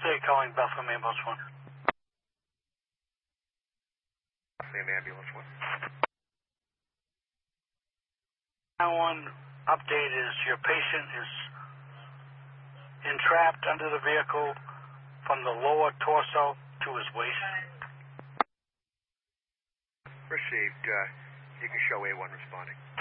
USA calling Bethlehem Ambulance 1. Bethlehem Ambulance 1. 911 update is your patient is entrapped under the vehicle from the lower torso to his waist. Received. You can show A1 responding.